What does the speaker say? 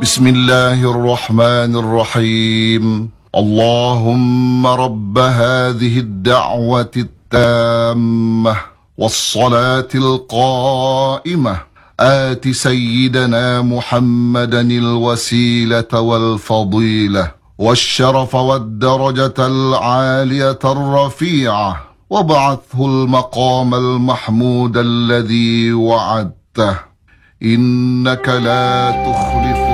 بسم الله الرحمن الرحيم. اللهم رب هذه الدعوة التامة والصلاة القائمة آت سيدنا محمدا الوسيلة والفضيلة والشرف والدرجة العالية الرفيعة، وابعثه المقام المحمود الذي وعدته، إنك لا تخلف